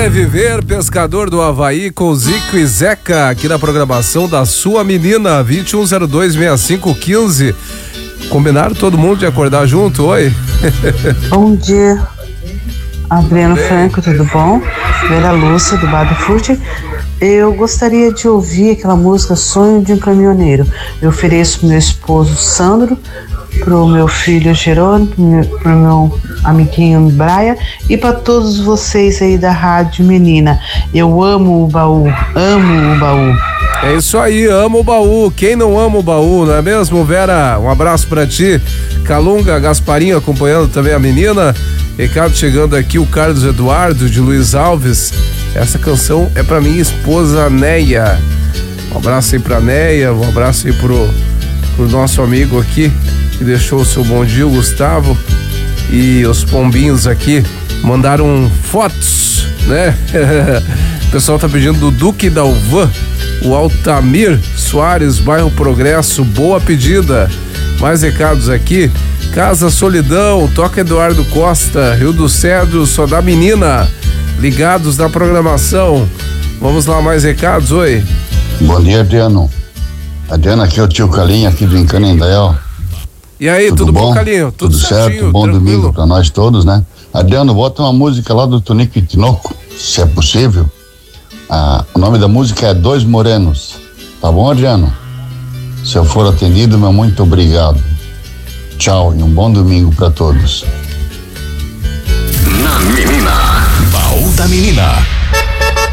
Viver, Pescador do Havaí com Zico e Zeca, aqui na programação da sua menina, 21026515. Combinaram todo mundo de acordar junto? Oi? Bom dia, Adriano Franco, tudo bom? Vera Lúcia, do Bar do Fute. Eu gostaria de ouvir aquela música Sonho de um Caminhoneiro. Eu ofereço pro meu esposo Sandro, pro meu filho Jerônimo, pro meu amiguinho Braia e para todos vocês aí da Rádio Menina. Eu amo o baú, amo o baú. É isso aí, amo o baú. Quem não ama o baú, não é mesmo, Vera? Um abraço pra ti. Calunga, Gasparinho acompanhando também a menina. Recado chegando aqui, o Carlos Eduardo de Luiz Alves. Essa canção é pra minha esposa Neia. Um abraço aí pra Neia, um abraço aí pro nosso amigo aqui que deixou o seu bom dia, o Gustavo. E os pombinhos aqui mandaram fotos, né? O pessoal tá pedindo do Duque da Uvan, o Altamir Soares, bairro Progresso, boa pedida. Mais recados aqui, Casa Solidão, toca Eduardo Costa, Rio do Cedro, só da menina, ligados na programação. Vamos lá, mais recados, oi. Bom dia, Adriano. Adriano, aqui é o tio Calinho, aqui do Encanendael. E aí, tudo bom, Calinho? Tudo certo, bom tranquilo. Domingo pra nós todos, né? Adriano, bota uma música lá do Tonico e Tinoco, se é possível. O nome da música é Dois Morenos. Tá bom, Adriano? Se eu for atendido, meu muito obrigado. Tchau e um bom domingo pra todos. Na Menina, Baú da Menina.